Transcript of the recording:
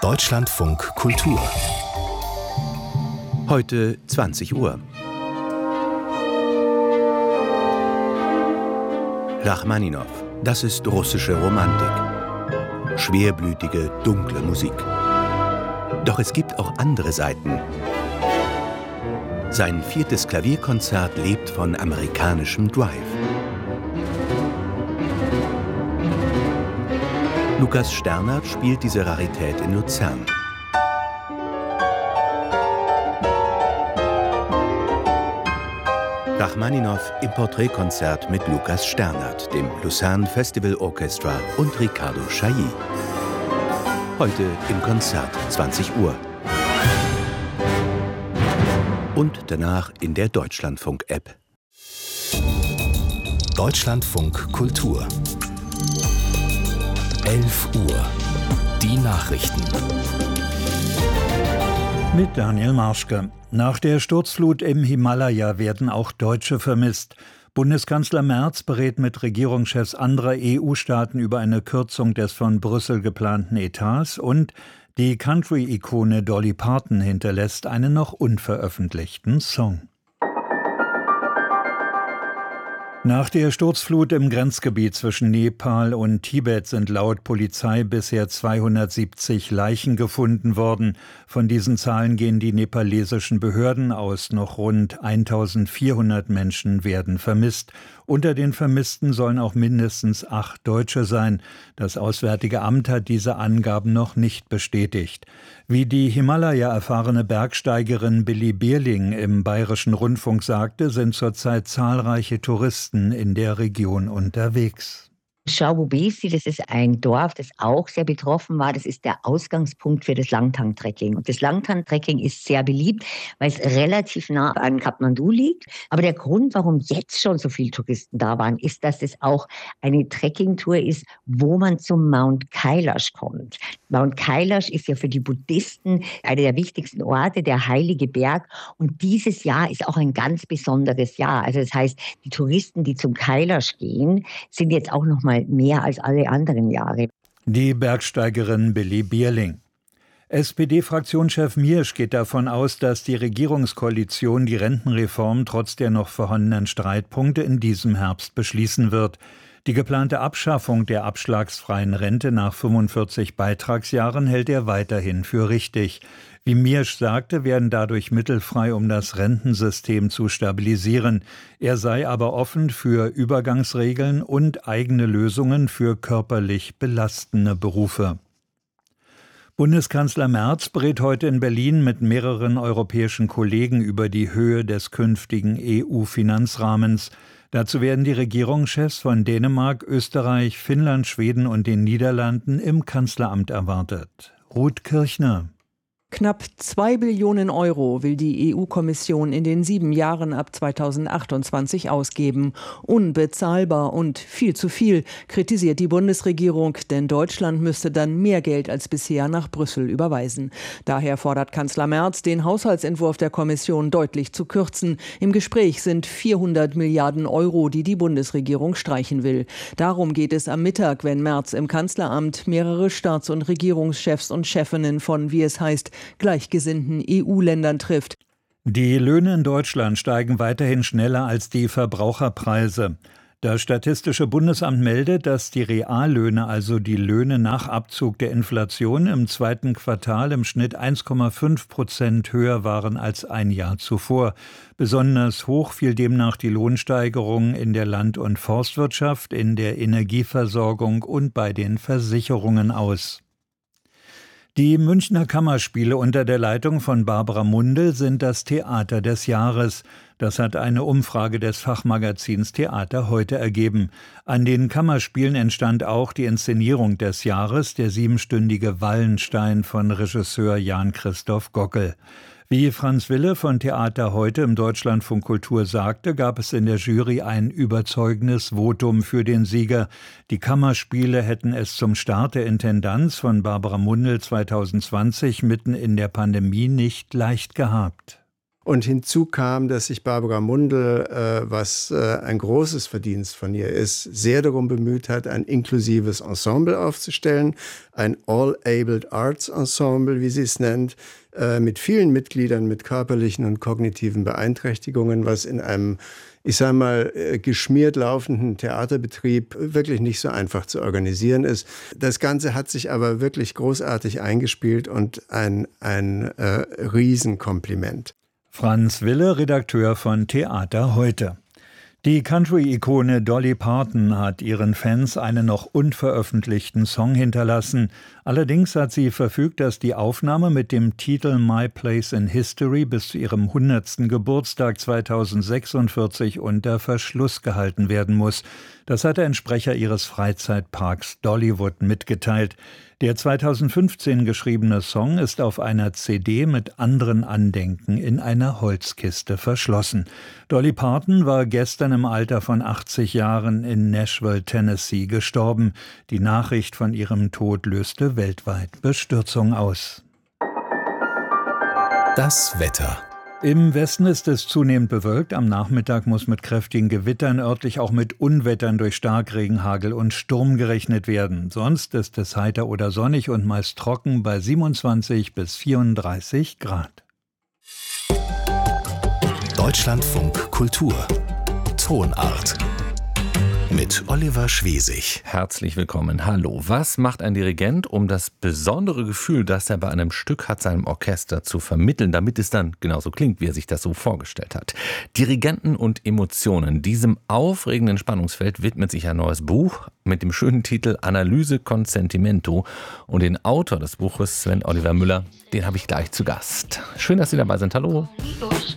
Deutschlandfunk Kultur. Heute 20 Uhr. Rachmaninow, das ist russische Romantik. Schwerblütige, dunkle Musik. Doch es gibt auch andere Seiten. Sein 4. Klavierkonzert lebt von amerikanischem Drive. Lukas Sternert spielt diese Rarität in Luzern. Rachmaninow im Porträtkonzert mit Lukas Sternert, dem Lucerne Festival Orchestra und Riccardo Chailly. Heute im Konzert 20 Uhr. Und danach in der Deutschlandfunk-App. Deutschlandfunk Kultur. 11 Uhr. Die Nachrichten. Mit Daniel Marschke. Nach der Sturzflut im Himalaya werden auch Deutsche vermisst. Bundeskanzler Merz berät mit Regierungschefs anderer EU-Staaten über eine Kürzung des von Brüssel geplanten Etats und die Country-Ikone Dolly Parton hinterlässt einen noch unveröffentlichten Song. Nach der Sturzflut im Grenzgebiet zwischen Nepal und Tibet sind laut Polizei bisher 270 Leichen gefunden worden. Von diesen Zahlen gehen die nepalesischen Behörden aus. Noch rund 1400 Menschen werden vermisst. Unter den Vermissten sollen auch mindestens 8 Deutsche sein. Das Auswärtige Amt hat diese Angaben noch nicht bestätigt. Wie die Himalaya erfahrene Bergsteigerin Billy Bierling im Bayerischen Rundfunk sagte, sind zurzeit zahlreiche Touristen in der Region unterwegs. Schaububesi, das ist ein Dorf, das auch sehr betroffen war. Das ist der Ausgangspunkt für das Langtang-Trekking. Und das Langtang-Trekking ist sehr beliebt, weil es relativ nah an Kathmandu liegt. Aber der Grund, warum jetzt schon so viele Touristen da waren, ist, dass es auch eine Trekkingtour ist, wo man zum Mount Kailash kommt. Mount Kailash ist ja für die Buddhisten einer der wichtigsten Orte, der heilige Berg. Und dieses Jahr ist auch ein ganz besonderes Jahr. Also das heißt, die Touristen, die zum Kailash gehen, sind jetzt auch noch mal mehr als alle anderen Jahre. Die Bergsteigerin Billy Bierling. SPD-Fraktionschef Miersch geht davon aus, dass die Regierungskoalition die Rentenreform trotz der noch vorhandenen Streitpunkte in diesem Herbst beschließen wird. Die geplante Abschaffung der abschlagsfreien Rente nach 45 Beitragsjahren hält er weiterhin für richtig. Wie Miersch sagte, werden dadurch Mittel frei, um das Rentensystem zu stabilisieren. Er sei aber offen für Übergangsregeln und eigene Lösungen für körperlich belastende Berufe. Bundeskanzler Merz berät heute in Berlin mit mehreren europäischen Kollegen über die Höhe des künftigen EU-Finanzrahmens. Dazu werden die Regierungschefs von Dänemark, Österreich, Finnland, Schweden und den Niederlanden im Kanzleramt erwartet. Ruth Kirchner. Knapp 2 Billionen Euro will die EU-Kommission in den 7 Jahren ab 2028 ausgeben. Unbezahlbar und viel zu viel, kritisiert die Bundesregierung, denn Deutschland müsste dann mehr Geld als bisher nach Brüssel überweisen. Daher fordert Kanzler Merz, den Haushaltsentwurf der Kommission deutlich zu kürzen. Im Gespräch sind 400 Milliarden Euro, die die Bundesregierung streichen will. Darum geht es am Mittag, wenn Merz im Kanzleramt mehrere Staats- und Regierungschefs und Chefinnen von, wie es heißt, gleichgesinnten EU-Ländern trifft. Die Löhne in Deutschland steigen weiterhin schneller als die Verbraucherpreise. Das Statistische Bundesamt meldet, dass die Reallöhne, also die Löhne nach Abzug der Inflation, im 2. Quartal im Schnitt 1,5% höher waren als ein Jahr zuvor. Besonders hoch fiel demnach die Lohnsteigerung in der Land- und Forstwirtschaft, in der Energieversorgung und bei den Versicherungen aus. Die Münchner Kammerspiele unter der Leitung von Barbara Mundel sind das Theater des Jahres. Das hat eine Umfrage des Fachmagazins Theater heute ergeben. An den Kammerspielen entstand auch die Inszenierung des Jahres, der 7-stündige Wallenstein von Regisseur Jan-Christoph Gockel. Wie Franz Wille von Theater heute im Deutschlandfunk Kultur sagte, gab es in der Jury ein überzeugendes Votum für den Sieger. Die Kammerspiele hätten es zum Start der Intendanz von Barbara Mundel 2020 mitten in der Pandemie nicht leicht gehabt. Und hinzu kam, dass sich Barbara Mundel, was ein großes Verdienst von ihr ist, sehr darum bemüht hat, ein inklusives Ensemble aufzustellen, ein All-Abled Arts Ensemble, wie sie es nennt, mit vielen Mitgliedern mit körperlichen und kognitiven Beeinträchtigungen, was in einem, ich sage mal, geschmiert laufenden Theaterbetrieb wirklich nicht so einfach zu organisieren ist. Das Ganze hat sich aber wirklich großartig eingespielt und ein Riesenkompliment. Franz Wille, Redakteur von Theater heute. Die Country-Ikone Dolly Parton hat ihren Fans einen noch unveröffentlichten Song hinterlassen. Allerdings hat sie verfügt, dass die Aufnahme mit dem Titel My Place in History bis zu ihrem 100. Geburtstag 2046 unter Verschluss gehalten werden muss. Das hat ein Sprecher ihres Freizeitparks Dollywood mitgeteilt. Der 2015 geschriebene Song ist auf einer CD mit anderen Andenken in einer Holzkiste verschlossen. Dolly Parton war gestern im Alter von 80 Jahren in Nashville, Tennessee, gestorben. Die Nachricht von ihrem Tod löste weltweit Bestürzung aus. Das Wetter. Im Westen ist es zunehmend bewölkt. Am Nachmittag muss mit kräftigen Gewittern, örtlich auch mit Unwettern durch Starkregen, Hagel und Sturm gerechnet werden. Sonst ist es heiter oder sonnig und meist trocken bei 27 bis 34 Grad. Deutschlandfunk Kultur. Tonart. Mit Oliver Schwesig. Herzlich willkommen. Hallo. Was macht ein Dirigent, um das besondere Gefühl, das er bei einem Stück hat, seinem Orchester zu vermitteln, damit es dann genauso klingt, wie er sich das so vorgestellt hat? Dirigenten und Emotionen. Diesem aufregenden Spannungsfeld widmet sich ein neues Buch mit dem schönen Titel Analyse con Sentimento. Und den Autor des Buches, Sven Oliver Müller, den habe ich gleich zu Gast. Schön, dass Sie dabei sind. Hallo.